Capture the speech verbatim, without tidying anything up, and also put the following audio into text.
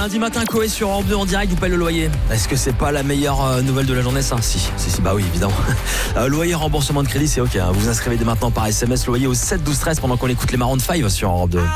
Lundi matin, Coé sur Europe deux en direct, vous payez le loyer. Est-ce que c'est pas la meilleure euh, nouvelle de la journée, ça? Si, si, si, bah oui, évidemment. Euh, loyer, remboursement de crédit, c'est ok. Hein. Vous vous inscrivez dès maintenant par S M S loyer au sept douze treize pendant qu'on écoute les Maroon cinq sur Europe deux.